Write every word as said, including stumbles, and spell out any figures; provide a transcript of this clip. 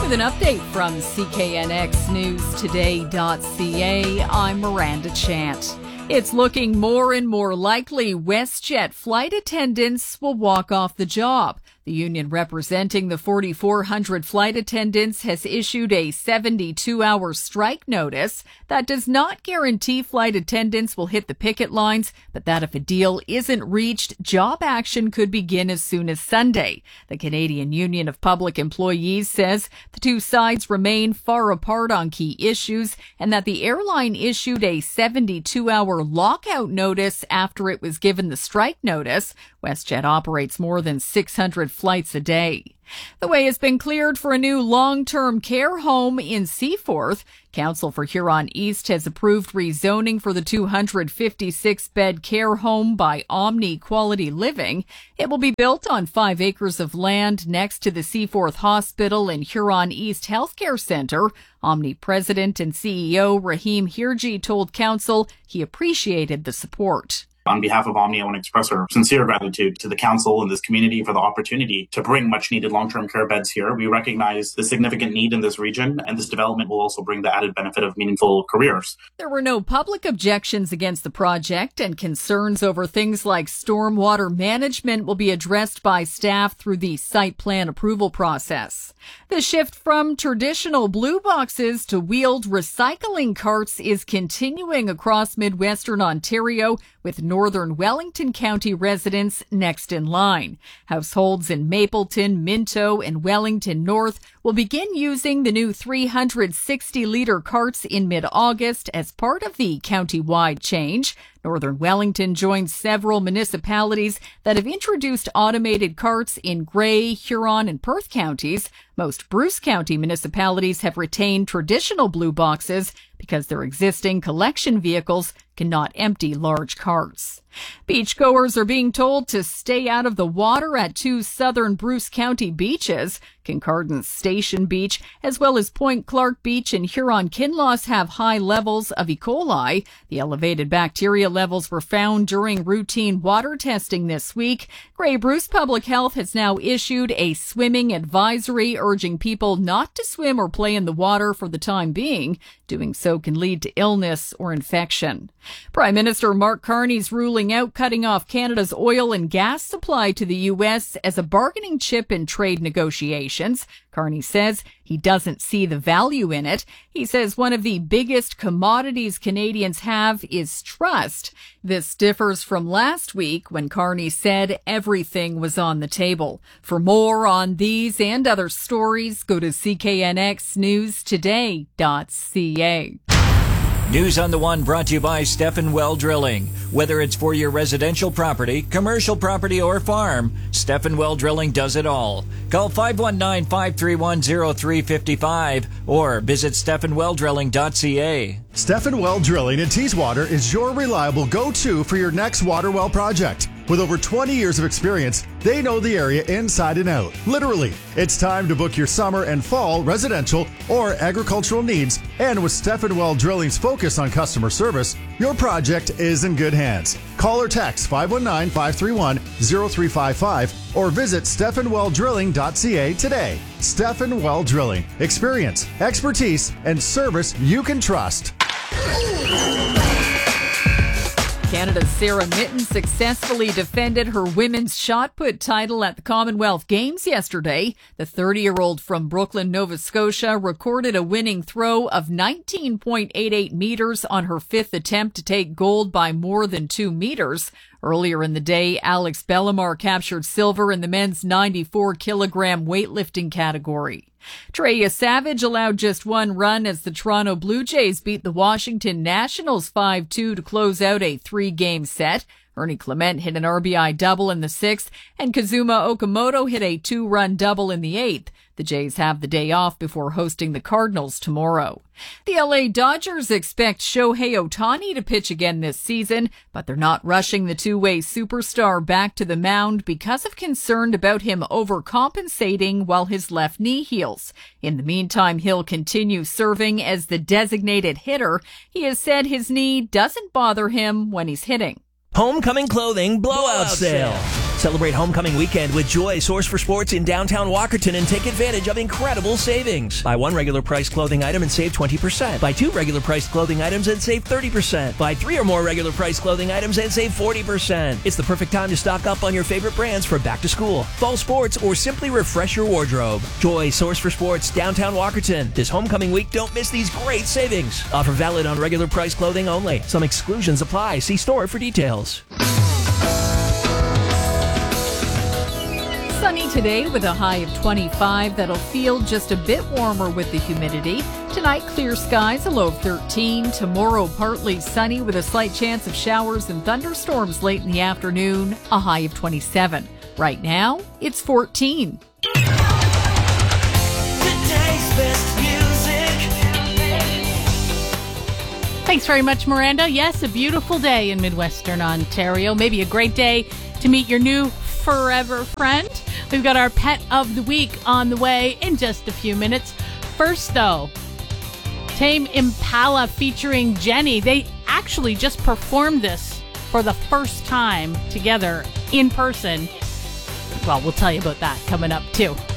With an update from C K N X News Today dot C A, I'm Miranda Chant. It's looking more and more likely WestJet flight attendants will walk off the job. The union representing the forty-four hundred flight attendants has issued a seventy-two hour strike notice that does not guarantee flight attendants will hit the picket lines, but that if a deal isn't reached, job action could begin as soon as Sunday. The Canadian Union of Public Employees says the two sides remain far apart on key issues and that the airline issued a seventy-two hour lockout notice after it was given the strike notice. WestJet operates more than six hundred flights a day. The way has been cleared for a new long-term care home in Seaforth. Council for Huron East has approved rezoning for the two hundred fifty-six bed care home by Omni Quality Living. It will be built on five acres of land next to the Seaforth Hospital and Huron East Healthcare Centre. Omni President and C E O Rahim Hirji told Council he appreciated the support. On behalf of Omni, I want to express our sincere gratitude to the council and this community for the opportunity to bring much-needed long-term care beds here. We recognize the significant need in this region, and this development will also bring the added benefit of meaningful careers. There were no public objections against the project, and concerns over things like stormwater management will be addressed by staff through the site plan approval process. The shift from traditional blue boxes to wheeled recycling carts is continuing across Midwestern Ontario, with Northern Wellington County residents next in line. Households in Mapleton, Minto, and Wellington North will begin using the new three hundred sixty litre carts in mid-August as part of the county-wide change. Northern Wellington joins several municipalities that have introduced automated carts in Grey, Huron, and Perth counties. Most Bruce County municipalities have retained traditional blue boxes because their existing collection vehicles cannot empty large carts. Beachgoers are being told to stay out of the water at two southern Bruce County beaches. Kincardine Station Beach, as well as Point Clark Beach and Huron-Kinloss, have high levels of E. coli. The elevated bacteria levels were found during routine water testing this week. Grey Bruce Public Health has now issued a swimming advisory urging people not to swim or play in the water for the time being. Doing so can lead to illness or infection. Prime Minister Mark Carney's ruling out cutting off Canada's oil and gas supply to the U S as a bargaining chip in trade negotiations. Carney says he doesn't see the value in it. He says one of the biggest commodities Canadians have is trust. This differs from last week when Carney said everything was on the table. For more on these and other stories, go to C K N X News Today dot C A. News on the One brought to you by Stephen Well Drilling. Whether it's for your residential property, commercial property, or farm, Stephen Well Drilling does it all. Call five one nine, five three one, zero three five five or visit Stephen Well Drilling dot C A. Stephen Well Drilling in Teeswater is your reliable go-to for your next water well project. With over twenty years of experience, they know the area inside and out. Literally, it's time to book your summer and fall residential or agricultural needs. And with Stephen Well Drilling's focus on customer service, your project is in good hands. Call or text five one nine, five three one, zero three five five or visit Stephen Well Drilling dot C A today. Stephen Well Drilling. Experience, expertise, and service you can trust. Canada's Sarah Mitten successfully defended her women's shot put title at the Commonwealth Games yesterday. The thirty-year-old from Brooklyn, Nova Scotia, recorded a winning throw of nineteen point eight eight meters on her fifth attempt to take gold by more than two meters. Earlier in the day, Alex Bellemare captured silver in the men's ninety-four kilogram weightlifting category. Treya Savage allowed just one run as the Toronto Blue Jays beat the Washington Nationals five two to close out a three-game set. Ernie Clement hit an R B I double in the sixth, and Kazuma Okamoto hit a two-run double in the eighth. The Jays have the day off before hosting the Cardinals tomorrow. The L A Dodgers expect Shohei Ohtani to pitch again this season, but they're not rushing the two-way superstar back to the mound because of concern about him overcompensating while his left knee heals. In the meantime, he'll continue serving as the designated hitter. He has said his knee doesn't bother him when he's hitting. Homecoming Clothing Blowout Sale. Celebrate homecoming weekend with Joy, Source for Sports in downtown Walkerton, and take advantage of incredible savings. Buy one regular price clothing item and save twenty percent. Buy two regular price clothing items and save thirty percent. Buy three or more regular price clothing items and save forty percent. It's the perfect time to stock up on your favorite brands for back to school, fall sports, or simply refresh your wardrobe. Joy, Source for Sports, downtown Walkerton. This homecoming week, don't miss these great savings. Offer valid on regular price clothing only. Some exclusions apply. See store for details. Sunny today with a high of twenty-five. That'll feel just a bit warmer with the humidity. Tonight, clear skies, a low of thirteen. Tomorrow, partly sunny with a slight chance of showers and thunderstorms late in the afternoon, a high of twenty-seven. Right now, it's fourteen. Today's best music. Thanks very much, Miranda. Yes, a beautiful day in Midwestern Ontario. Maybe a great day to meet your new forever friend. We've got our pet of the week on the way in just a few minutes. First, though, Tame Impala featuring Jenny. They actually just performed this for the first time together in person. Well, we'll tell you about that coming up, too.